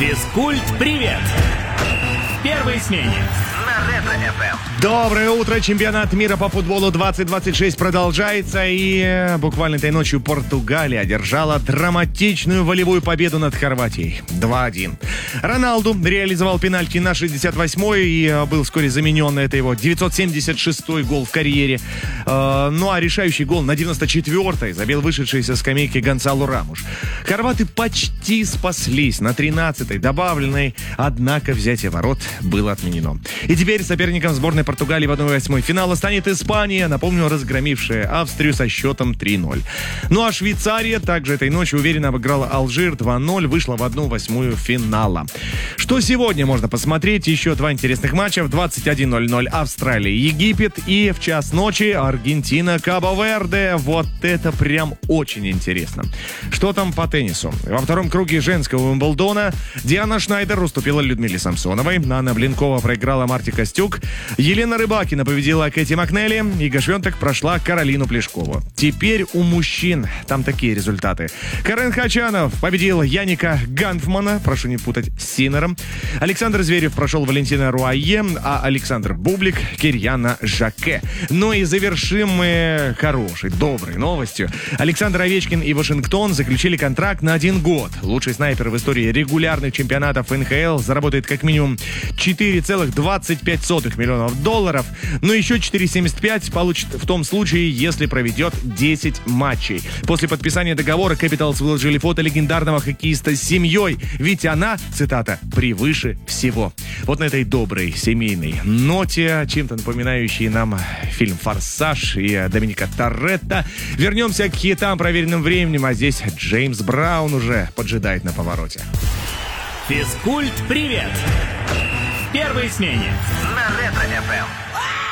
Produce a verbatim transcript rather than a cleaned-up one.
Физкульт-привет! В первой смене на Ретро-эф эм. Доброе утро! Чемпионат мира по футболу двадцать двадцать шесть продолжается, и буквально этой ночью Португалия одержала драматичную волевую победу над Хорватией. два один. Роналду реализовал пенальти на шестьдесят восьмой и был вскоре заменен. Это его девятьсот семьдесят шестой гол в карьере. Ну а решающий гол на девяносто четвёртой забил вышедший со скамейки Гонсало Рамош. Хорваты почти спаслись на тринадцатой добавленной, однако взятие ворот было отменено. И теперь соперником сборной Португалии в одна восьмая финала станет Испания, напомню, разгромившая Австрию со счетом три ноль. Ну а Швейцария также этой ночью уверенно обыграла Алжир два ноль, вышла в одна восьмая финала. Что сегодня можно посмотреть? Еще два интересных матча. В двадцать один ноль ноль Австралия, Египет, и в час ночи Аргентина, Кабо-Верде. Вот это прям очень интересно. Что там по теннису? Во втором круге женского Уимблдона Диана Шнайдер уступила Людмиле Самсоновой, Анна Блинкова проиграла Марте Костюк, Елена Рыбакина победила Кэти Макнелли, Ига Швентек прошла Каролину Плешкову. Теперь у мужчин там такие результаты. Карен Хачанов победил Яника Ганфмана, прошу не путать с Синером. Александр Зверев прошел Валентина Руае, а Александр Бублик Кирьяна Жаке. Ну и завершим мы хорошей, доброй новостью. Александр Овечкин и Вашингтон заключили контракт на один год. Лучший снайпер в истории регулярных чемпионатов эн ха эл заработает как минимум четыре целых двадцать пять сотых миллионов долларов, но еще четыре целых семьдесят пять сотых получит в том случае, если проведет десять матчей. После подписания договора Capitals выложили фото легендарного хоккеиста с семьей, ведь она, цитата, «превыше всего». Вот на этой доброй семейной ноте, чем-то напоминающей нам фильм «Форсаж» и Доминика Торетто, вернемся к хитам, проверенным временем, а здесь Джеймс Браун уже поджидает на повороте. Физкульт-привет! В первой смене на Ретро-эф эм.